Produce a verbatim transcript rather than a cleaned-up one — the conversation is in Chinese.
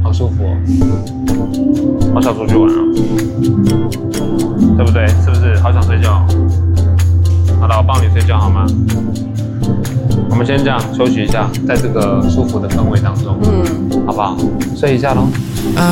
好舒服哦，好想出去玩哦，对不对？是不是？好想睡觉。好了，我帮你睡觉好吗？我们先这样休息一下，在这个舒服的氛围当中，嗯，好不好？睡一下喽。